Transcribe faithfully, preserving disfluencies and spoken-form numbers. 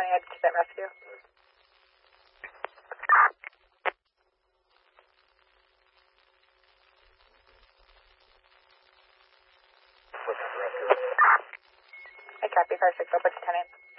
ahead to that rescue. I copy, five six, I'll put you ten in.